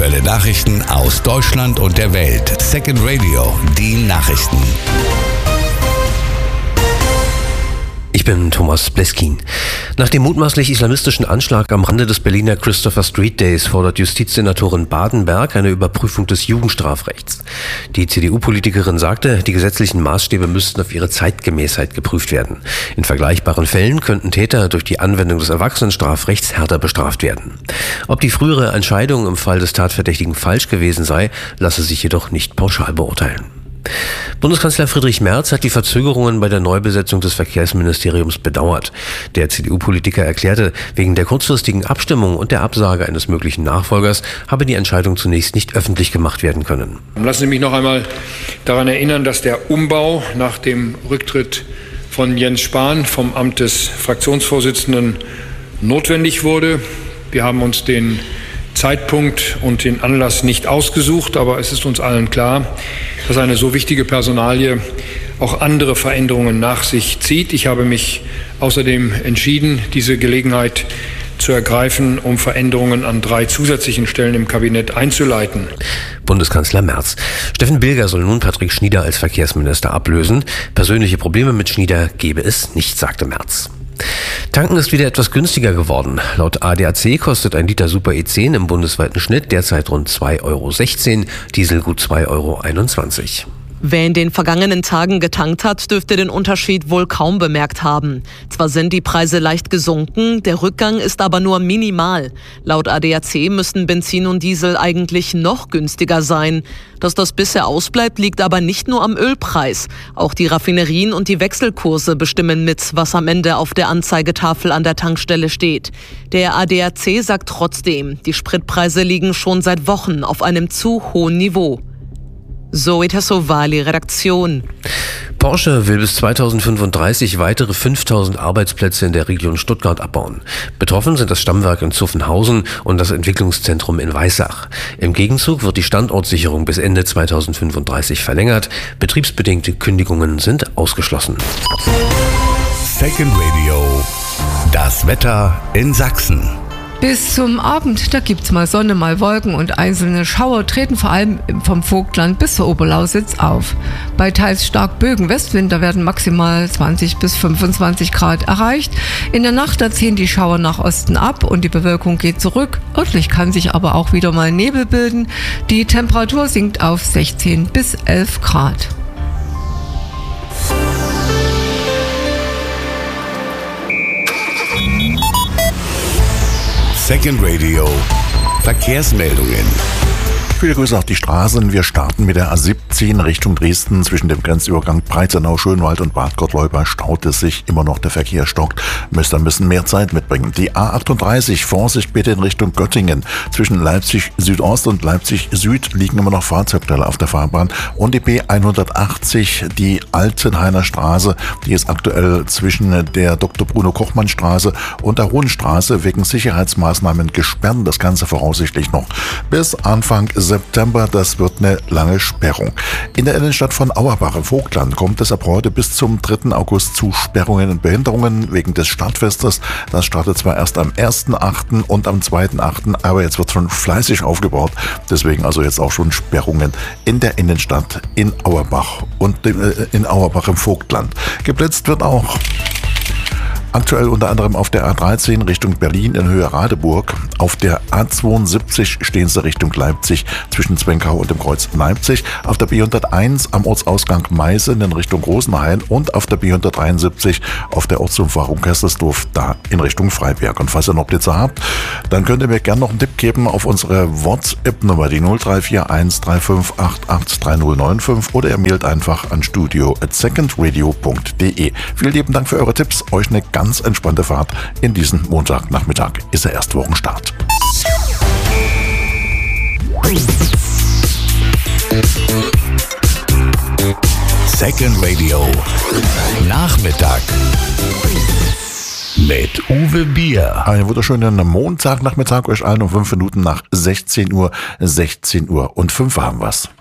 Aktuelle Nachrichten aus Deutschland und der Welt. Second Radio, die Nachrichten. Ich bin Thomas Bleskin. Nach dem mutmaßlich islamistischen Anschlag am Rande des Berliner Christopher Street Days fordert Justizsenatorin Badenberg eine Überprüfung des Jugendstrafrechts. Die CDU-Politikerin sagte, die gesetzlichen Maßstäbe müssten auf ihre Zeitgemäßheit geprüft werden. In vergleichbaren Fällen könnten Täter durch die Anwendung des Erwachsenenstrafrechts härter bestraft werden. Ob die frühere Entscheidung im Fall des Tatverdächtigen falsch gewesen sei, lasse sich jedoch nicht pauschal beurteilen. Bundeskanzler Friedrich Merz hat die Verzögerungen bei der Neubesetzung des Verkehrsministeriums bedauert. Der CDU-Politiker erklärte, wegen der kurzfristigen Abstimmung und der Absage eines möglichen Nachfolgers habe die Entscheidung zunächst nicht öffentlich gemacht werden können. Lassen Sie mich noch einmal daran erinnern, dass der Umbau nach dem Rücktritt von Jens Spahn vom Amt des Fraktionsvorsitzenden notwendig wurde. Wir haben uns den Zeitpunkt und den Anlass nicht ausgesucht, aber es ist uns allen klar, dass eine so wichtige Personalie auch andere Veränderungen nach sich zieht. Ich habe mich außerdem entschieden, diese Gelegenheit zu ergreifen, um Veränderungen an 3 zusätzlichen Stellen im Kabinett einzuleiten. Bundeskanzler Merz. Steffen Bilger soll nun Patrick Schnieder als Verkehrsminister ablösen. Persönliche Probleme mit Schnieder gebe es nicht, sagte Merz. Tanken ist wieder etwas günstiger geworden. Laut ADAC kostet ein Liter Super E10 im bundesweiten Schnitt derzeit rund 2,16 €, Diesel gut 2,21 €. Wer in den vergangenen Tagen getankt hat, dürfte den Unterschied wohl kaum bemerkt haben. Zwar sind die Preise leicht gesunken, der Rückgang ist aber nur minimal. Laut ADAC müssten Benzin und Diesel eigentlich noch günstiger sein. Dass das bisher ausbleibt, liegt aber nicht nur am Ölpreis. Auch die Raffinerien und die Wechselkurse bestimmen mit, was am Ende auf der Anzeigetafel an der Tankstelle steht. Der ADAC sagt trotzdem, die Spritpreise liegen schon seit Wochen auf einem zu hohen Niveau. Zoe Tassovali, Redaktion. Porsche will bis 2035 weitere 5.000 Arbeitsplätze in der Region Stuttgart abbauen. Betroffen sind das Stammwerk in Zuffenhausen und das Entwicklungszentrum in Weissach. Im Gegenzug wird die Standortsicherung bis Ende 2035 verlängert. Betriebsbedingte Kündigungen sind ausgeschlossen. Second Radio, das Wetter in Sachsen. Bis zum Abend, da gibt's mal Sonne, mal Wolken und einzelne Schauer treten vor allem vom Vogtland bis zur Oberlausitz auf. Bei teils stark Bögen Westwind, da werden maximal 20 bis 25 Grad erreicht. In der Nacht, da ziehen die Schauer nach Osten ab und die Bewölkung geht zurück. Örtlich kann sich aber auch wieder mal Nebel bilden. Die Temperatur sinkt auf 16 bis 11 Grad. Second Radio, Verkehrsmeldungen. Viele Grüße auf die Straßen. Wir starten mit der A17 Richtung Dresden. Zwischen dem Grenzübergang Breitenau-Schönwald und Bad Gottleuba staut es sich. Immer noch der Verkehr stockt. Müsst ein bisschen mehr Zeit mitbringen. Die A38, Vorsicht bitte in Richtung Göttingen. Zwischen Leipzig Südost und Leipzig Süd liegen immer noch Fahrzeugteile auf der Fahrbahn. Und die B180, die Altenhainer Straße, die ist aktuell zwischen der Dr. Bruno Kochmann Straße und der Hohenstraße wegen Sicherheitsmaßnahmen gesperrt. Das Ganze voraussichtlich noch bis Anfang September, das wird eine lange Sperrung. In der Innenstadt von Auerbach im Vogtland kommt es ab heute bis zum 3. August zu Sperrungen und Behinderungen wegen des Stadtfestes. Das startet zwar erst am 1.8. und am 2.8., aber jetzt wird schon fleißig aufgebaut. Deswegen also jetzt auch schon Sperrungen in der Innenstadt in Auerbach und in Auerbach im Vogtland. Geblitzt wird auch aktuell unter anderem auf der A13 Richtung Berlin in Höhe Radeburg. Auf der A72 stehen sie Richtung Leipzig zwischen Zwenkau und dem Kreuz Leipzig. Auf der B101 am Ortsausgang Meißen in Richtung Rosenhain und auf der B173 auf der Ortsumfahrung Kestersdorf da in Richtung Freiberg. Und falls ihr noch Blitzer habt, dann könnt ihr mir gerne noch einen Tipp geben auf unsere WhatsApp-Nummer, die 0341 3588 3095 oder ihr mailt einfach an studio@secondradio.de. Vielen lieben Dank für eure Tipps. Euch eine ganz entspannte Fahrt in diesen Montagnachmittag. Ist der erste Wochenstart. Second Radio, Nachmittag mit Uwe Bier. Einen wunderschönen Montagnachmittag euch allen um 5 Minuten nach 16 Uhr. 16 Uhr und 5 haben wir's.